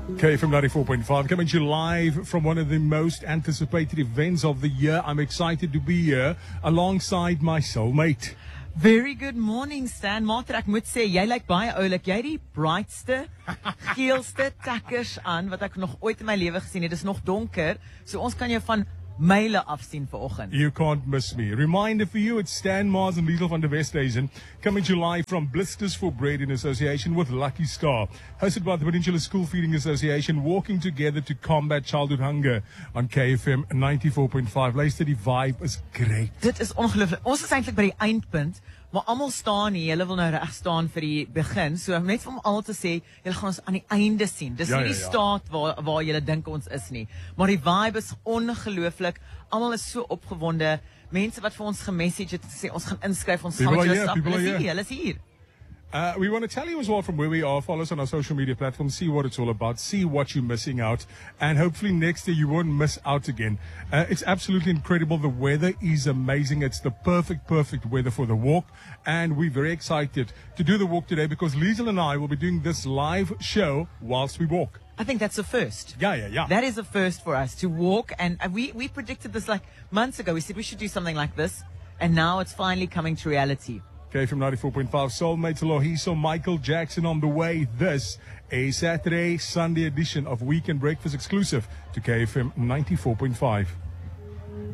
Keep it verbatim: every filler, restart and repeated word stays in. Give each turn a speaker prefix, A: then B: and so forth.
A: K F M ninety-four point five coming to you live from one of the most anticipated events of the year. I'm excited to be here alongside my soulmate.
B: Very good morning, Stan. Mater, ek moet sê, jy lyk baie oulik. Jy het die brightste, geelste takkers aan wat ek nog ooit in my lewe gesien het. Dit is nog donker, so ons kan jou van myle afsien vanoggend.
A: You can't miss me. Reminder for you, it's Stan Mars and Liesel van der Westhuizen coming to you live from Blisters for Bread in association with Lucky Star. Hosted by the Peninsula School Feeding Association, walking together to combat childhood hunger on K F M ninety-four point five. Luister, die vibe is great.
B: Dit is ongelooflik. Ons is eintlik by die eindpunt, maar almal staan nie. Hulle wil nou reg staan vir die begin. So net vir om almal te sê, julle gaan ons aan die einde sien. Dis
A: Ja,
B: nie
A: ja,
B: die
A: ja.
B: staat waar waar julle dink ons is nie. Maar die vibe is ongelooflik. Almal is so opgewonde. Mense wat vir ons gemessage het gesê ons gaan inskryf, ons
A: People
B: gaan
A: are
B: met
A: here,
B: julle stap.
A: people are
B: Hulle is
A: here.
B: hier, hulle is hier.
A: Uh, we want to tell you as well from where we are. Follow us on our social media platforms, see what it's all about, see what you're missing out, and hopefully next year you won't miss out again. Uh, it's absolutely incredible. The weather is amazing. It's the perfect, perfect weather for the walk, and we're very excited to do the walk today because Liesel and I will be doing this live show whilst we walk.
B: I think that's a first.
A: Yeah, yeah, yeah.
B: That is a first for us to walk, and uh, we we predicted this like months ago. We said we should do something like this, and now it's finally coming to reality.
A: K F M ninety-four point five, Soulmates Lohiso, Michael Jackson on the way. This a Saturday, Sunday edition of Weekend Breakfast exclusive to K F M ninety-four point five.